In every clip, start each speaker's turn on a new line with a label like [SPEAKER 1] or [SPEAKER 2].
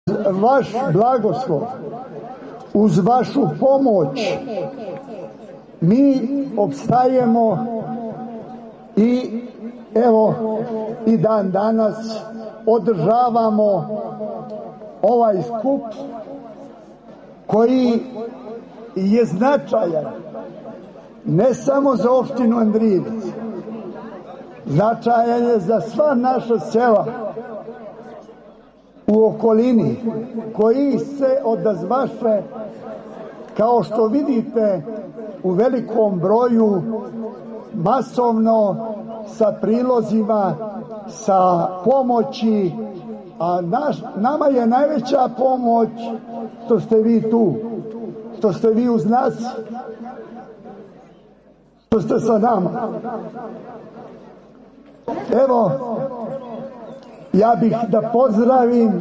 [SPEAKER 1] vaš blagoslov, uz vašu pomoć mi opstajemo i evo i dan danas održavamo ovaj skup koji je značajan ne samo za opštinu Andrijevac, značajan je za sva naša sela u okolini koji se odazvaše, kao što vidite, u velikom broju, masovno, sa prilozima, sa pomoći, a nama je najveća pomoć što ste vi tu, što ste vi uz nas, što ste sa nama. Evo, ja bih da pozdravim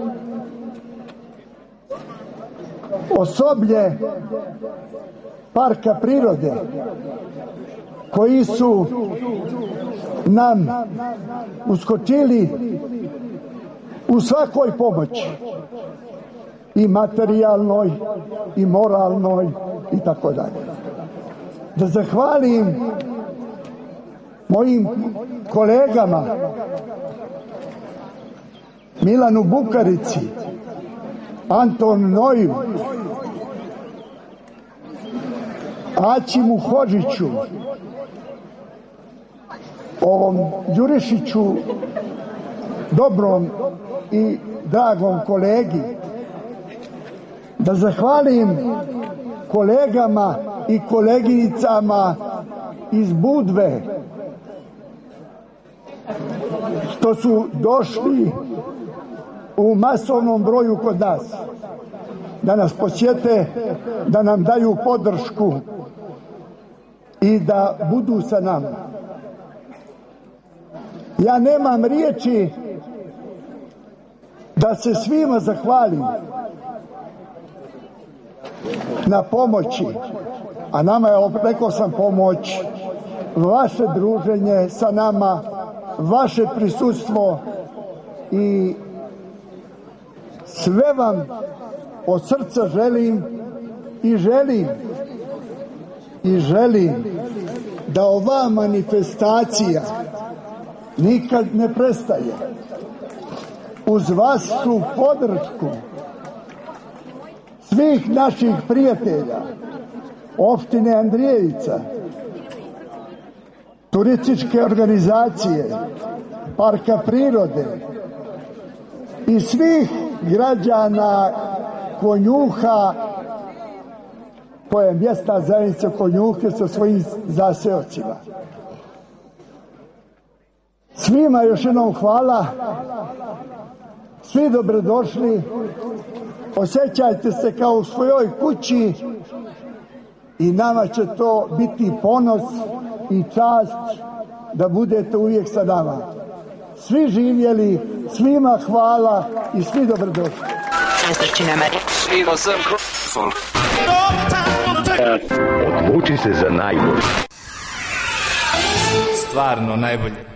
[SPEAKER 1] osoblje parka prirode koji su nam uskočili u svakoj pomoći, i materijalnoj i moralnoj i tako dalje. Da zahvalim mojim kolegama Milanu Bukarici, Antonu Noju, Aćimu Hodžiću, ovom Đurišiću, dobrom i dragom kolegi, da zahvalim kolegama i koleginicama iz Budve što su došli u masovnom broju kod nas, da nas posjete, da nam daju podršku i da budu sa nama. Ja nemam riječi da se svima zahvalim na pomoći, a nama je, rekao sam, pomoć vaše druženje sa nama, vaše prisustvo, i sve vam od srca želim i želim da ova manifestacija nikad ne prestaje. Uz vašu podršku svih naših prijatelja, opštine Andrijevica, turističke organizacije, parka prirode i svih građana Konjuha, to je mjesna zajednica Konjuhe sa svojim zaseocima. Svima još jednom hvala, svi dobrodošli, osjećajte se kao u svojoj kući i nama će to biti ponos i čast da budete uvijek sa nama. Svi živjeli, svima hvala i svi dobrodošli.
[SPEAKER 2] Odluči se za najbolje.
[SPEAKER 3] Stvarno najbolje.